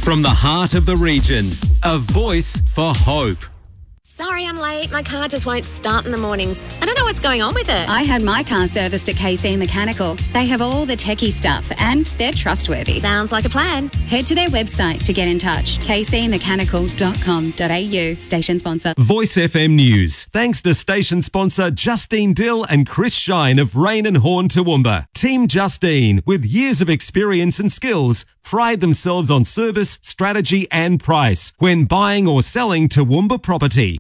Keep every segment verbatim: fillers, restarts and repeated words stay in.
From the heart of the region, a voice for hope. Sorry I'm late. My car just won't start in the mornings. I don't know what's going on with it. I had my car serviced at K C Mechanical. They have all the techie stuff and they're trustworthy. Sounds like a plan. Head to their website to get in touch. k c mechanical dot com dot a u. Station sponsor. Voice F M News. Thanks to station sponsor Justine Dill and Chris Shine of Rain and Horn Toowoomba. Team Justine, with years of experience and skills, pride themselves on service, strategy and price when buying or selling Toowoomba property.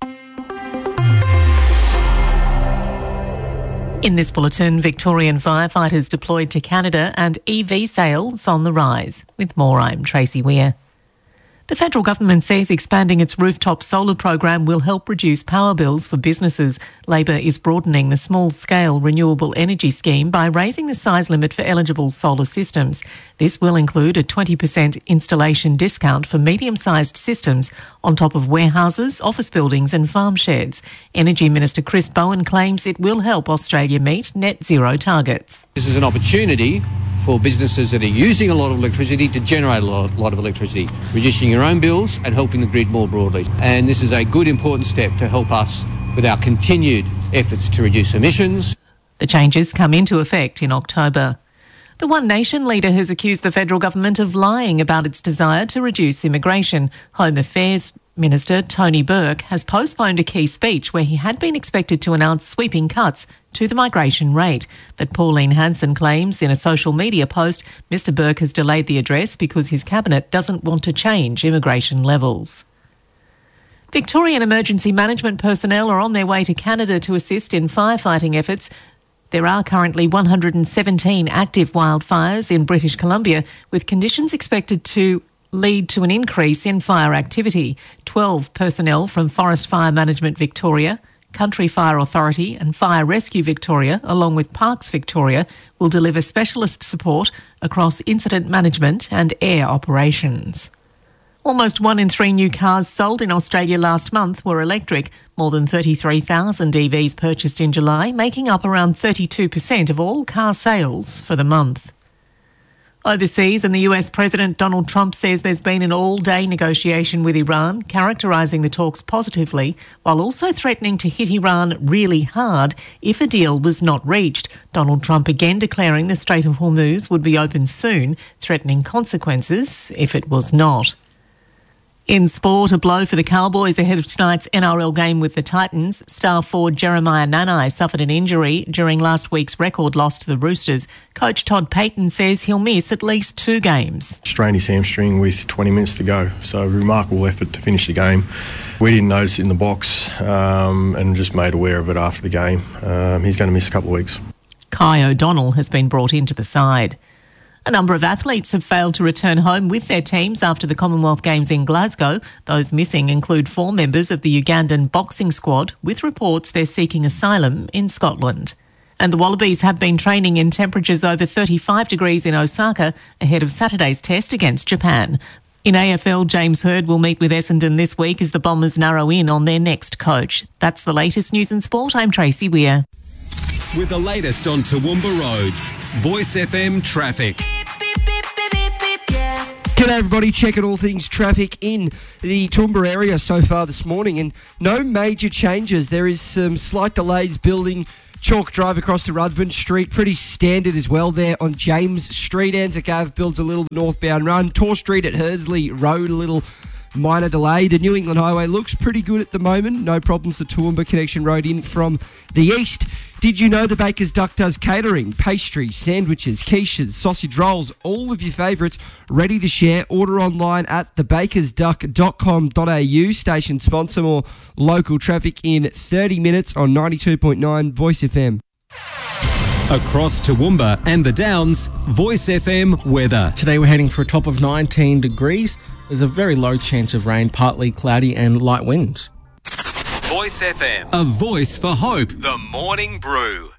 In this bulletin, Victorian firefighters deployed to Canada and E V sales on the rise. With more, I'm Tracy Weir. The federal government says expanding its rooftop solar program will help reduce power bills for businesses. Labor is broadening the small-scale renewable energy scheme by raising the size limit for eligible solar systems. This will include a twenty percent installation discount for medium-sized systems on top of warehouses, office buildings and farm sheds. Energy Minister Chris Bowen claims it will help Australia meet net zero targets. This is an opportunity for businesses that are using a lot of electricity to generate a lot, lot of electricity, reducing your own bills and helping the grid more broadly. And this is a good, important step to help us with our continued efforts to reduce emissions. The changes come into effect in October. The One Nation leader has accused the federal government of lying about its desire to reduce immigration. Home Affairs Minister Tony Burke has postponed a key speech where he had been expected to announce sweeping cuts to the migration rate. But Pauline Hanson claims in a social media post Mr Burke has delayed the address because his cabinet doesn't want to change immigration levels. Victorian emergency management personnel are on their way to Canada to assist in firefighting efforts. There are currently one hundred seventeen active wildfires in British Columbia, with conditions expected to lead to an increase in fire activity. twelve personnel from Forest Fire Management Victoria, Country Fire Authority and Fire Rescue Victoria, along with Parks Victoria, will deliver specialist support across incident management and air operations. Almost one in three new cars sold in Australia last month were electric. More than thirty-three thousand E Vs purchased in July, making up around thirty-two percent of all car sales for the month. Overseas, and the U S President Donald Trump says there's been an all-day negotiation with Iran, characterising the talks positively, while also threatening to hit Iran really hard if a deal was not reached. Donald Trump again declaring the Strait of Hormuz would be open soon, threatening consequences if it was not. In sport, a blow for the Cowboys ahead of tonight's N R L game with the Titans. Star forward Jeremiah Nanai suffered an injury during last week's record loss to the Roosters. Coach Todd Payton says he'll miss at least two games. Strained his hamstring with twenty minutes to go, so remarkable effort to finish the game. We didn't notice it in the box um, and just made aware of it after the game. Um, he's going to miss a couple of weeks. Kai O'Donnell has been brought into the side. A number of athletes have failed to return home with their teams after the Commonwealth Games in Glasgow. Those missing include four members of the Ugandan boxing squad, with reports they're seeking asylum in Scotland. And the Wallabies have been training in temperatures over thirty-five degrees in Osaka ahead of Saturday's test against Japan. In A F L, James Hird will meet with Essendon this week as the Bombers narrow in on their next coach. That's the latest news and sport. I'm Tracy Weir. With the latest on Toowoomba roads, Voice F M traffic. G'day everybody, checking all things traffic in the Toowoomba area so far this morning, and no major changes. There is some slight delays building Chalk Drive across to Ruthven Street, pretty standard as well there on James Street. Anzac Ave builds a little northbound run. Tor Street at Hursley Road, a little minor delay. The New England Highway looks pretty good at the moment. No problems. The Toowoomba Connection Road in from the east. Did you know the Baker's Duck does catering, pastries, sandwiches, quiches, sausage rolls, all of your favourites ready to share? Order online at the bakers duck dot com dot a u. Station sponsor. More local traffic in thirty minutes on ninety-two point nine Voice F M. Across Toowoomba and the Downs, Voice F M weather. Today we're heading for a top of nineteen degrees. There's a very low chance of rain, partly cloudy and light winds. Voice F M, a voice for hope. The Morning Brew.